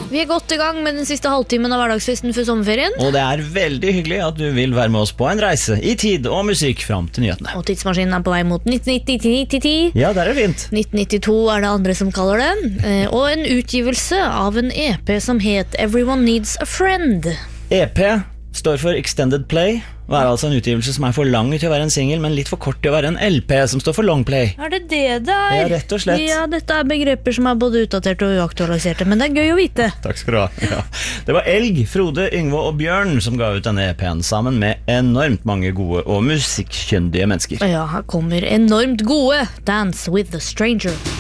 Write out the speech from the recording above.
Vi godt I gang med den siste halvtimen av hverdagsfesten for sommerferien. Og det veldig hyggelig at du vil være med oss på en reise I tid og musikk fram til nyhetene. Og tidsmaskinen på vei mot 1990. Ja, der det fint. 1992 det andre som kaller det. Og en utgivelse av en EP som het Everyone Needs a Friend. EP står for Extended Play, og altså en utgivelse som for lang til å være en single, men litt for kort til å være en LP, som står for Long Play. Det det der? Ja, rett og slett. Ja, dette begreper som både utdaterte og uaktualiserte, men det gøy å vite. Takk skal du ha. Ja. Det var Elg, Frode, Yngve og Bjørn som ga ut denne EP'en sammen med enormt mange gode og musikkkyndige mennesker. Ja, her kommer enormt gode Dance with the Stranger.